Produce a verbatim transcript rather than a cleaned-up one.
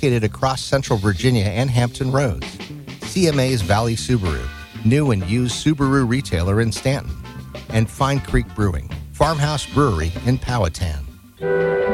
located across Central Virginia and Hampton Roads. C M A's Valley Subaru, new and used Subaru retailer in Stanton. And Fine Creek Brewing, Farmhouse Brewery in Powhatan.